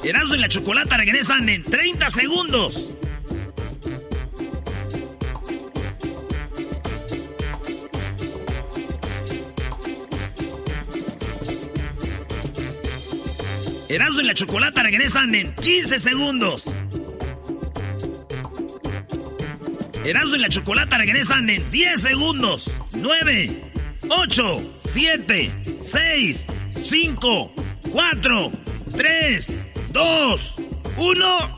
Erasmo y la Chocolata regresan en 30 segundos. Erasmo y la Chocolata regresan en 15 segundos. Erasmo y la Chocolata regresan en 10 segundos. 9, 8, 7, 6, 5, 4, 3, 2, 1.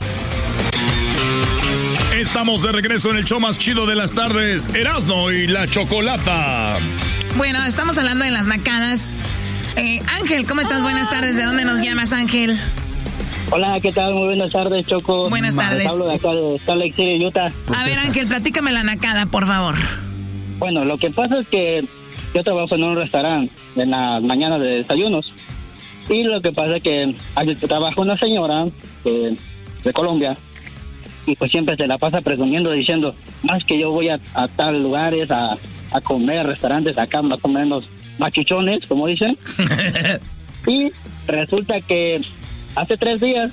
Estamos de regreso en el show más chido de las tardes, Erasmo y la Chocolata. Bueno, estamos hablando de las nacadas. Ángel, ¿cómo estás? Buenas tardes. ¿De dónde nos llamas, Ángel? Hola, ¿qué tal? Muy buenas tardes, Choco. Buenas tardes. Hablo de acá de Salt Lake City, Utah. A ver, Ángel, platícame la nacada, por favor. Bueno, lo que pasa es que yo trabajo en un restaurante en la mañana de desayunos. Y lo que pasa es que ahí trabaja una señora de Colombia. Y pues siempre se la pasa presumiendo, diciendo, más que yo voy a tal lugares a comer, restaurantes, acá más o menos machuchones, como dicen. Y resulta que hace 3 días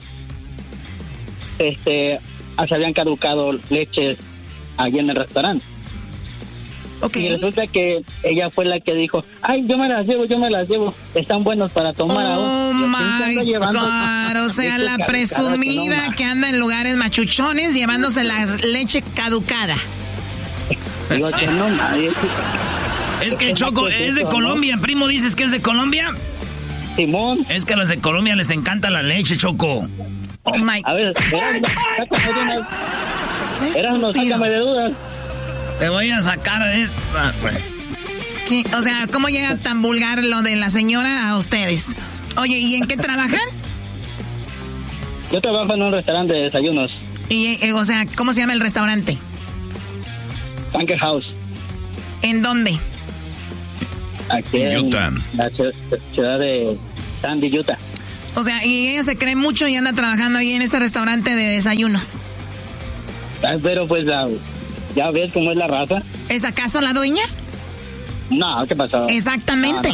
se habían caducado leches allí en el restaurante. Okay. Y resulta que ella fue la que dijo, ay, yo me las llevo, están buenos para tomar aún. Oh my God, o sea, la presumida que anda en lugares machuchones llevándose la leche caducada. Digo, que no, nadie. Es que Choco es de Colombia, primo, ¿dices que es de Colombia? Simón. Es que a los de Colombia les encanta la leche, Choco. Oh my. A ver, sácame de dudas. Te voy a sacar de esta. ¿Qué? O sea, ¿cómo llega tan vulgar lo de la señora a ustedes? Oye, ¿y en qué trabajan? Yo trabajo en un restaurante de desayunos. Y, o sea, ¿cómo se llama el restaurante? Bunker House. ¿En dónde? Aquí en Utah. La ciudad de Sandy, Utah. O sea, y ella se cree mucho y anda trabajando ahí en ese restaurante de desayunos. Pero pues ya ves cómo es la raza. ¿Es acaso la dueña? No, ¿qué pasó? Exactamente.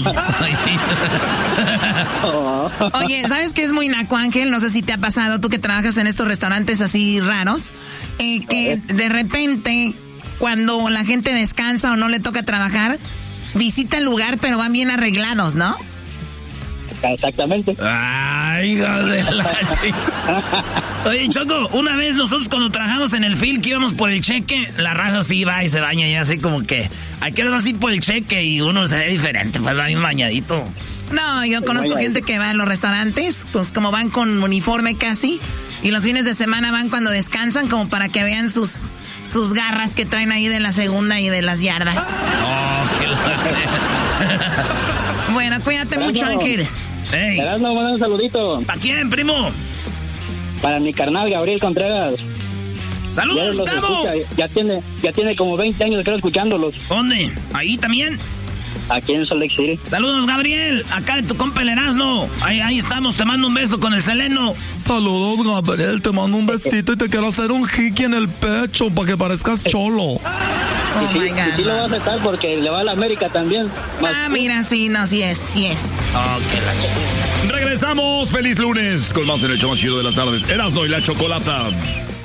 Oh. Oye, ¿sabes qué es muy naco, Ángel? No sé si te ha pasado, tú que trabajas en estos restaurantes así raros, que de repente, cuando la gente descansa o no le toca trabajar, visita el lugar, pero van bien arreglados, ¿no? Exactamente. Ay, hija de la Oye, Choco, una vez nosotros cuando trabajamos en el field que íbamos por el cheque, la raza sí va y se baña y así como que hay que ir así por el cheque y uno se ve diferente, pues va bien bañadito. No, yo conozco gente que va a los restaurantes, pues como van con uniforme casi, y los fines de semana van cuando descansan como para que vean sus garras que traen ahí de la segunda y de las yardas. Oh, Bueno, cuídate mucho, Ángel. Hey. Erasmo, manda un saludito. ¿Para quién, primo? Para mi carnal Gabriel Contreras. ¡Saludos, Gabo! Ya tiene como 20 años, creo, escuchándolos. ¿Dónde? ¿Ahí también? Aquí en Salt Lake City. Saludos, Gabriel. Acá de tu compa el Erasmo. Ahí estamos, te mando un beso con el Seleno. Saludos, Gabriel. Te mando un besito y te quiero hacer un hiki en el pecho para que parezcas cholo. Oh, y my God. sí lo va a aceptar porque le va a la América también. Mira, sí, no, sí es. Regresamos, feliz lunes, con más en el show más chido de las tardes, Erasmo y la Chocolata.